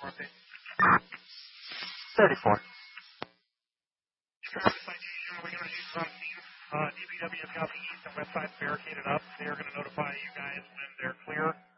Okay. 34. Travis citation, we're going to use on scene. DPW is copy east and west side barricaded up. They are going to notify you guys when they're clear.